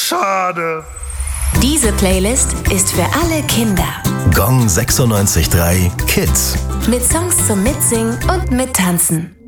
schade. Diese Playlist ist für alle Kinder. Gong 96.3 Kids. Mit Songs zum Mitsingen und Mittanzen.